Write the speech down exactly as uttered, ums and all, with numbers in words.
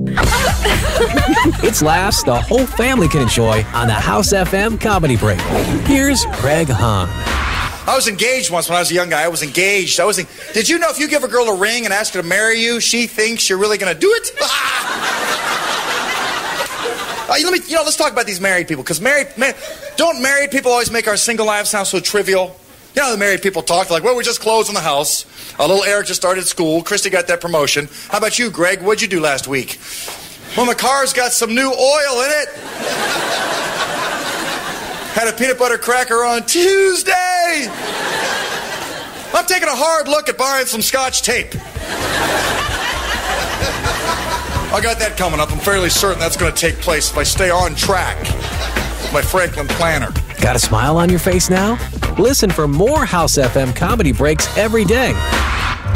It's laughs the whole family can enjoy on the House F M Comedy Break. Here's Greg Hahn. I was engaged once when I was a young guy. I was engaged. I was. En- Did you know if you give a girl a ring and ask her to marry you, she thinks you're really going to do it? uh, let me. You know, let's talk about these married people, because married, mar- don't married people always make our single lives sound so trivial? You know, the married people talk like, well, we just closed on the house. Our little Eric just started school. Christy got that promotion. How about you, Greg? What'd you do last week? Well, my car's got some new oil in it. Had a peanut butter cracker on Tuesday. I'm taking a hard look at buying some Scotch tape. I got that coming up. I'm fairly certain that's going to take place if I stay on track with my Franklin planner. Got a smile on your face now? Listen for more House F M Comedy Breaks every day